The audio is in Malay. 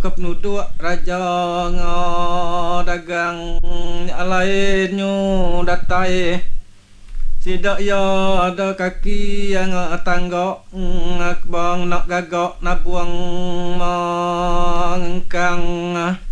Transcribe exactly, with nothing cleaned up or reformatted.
kepnuduk raja dagang lain nyu datai sidak ya ada kaki yang tangga bang nak gagak nak buang mangkang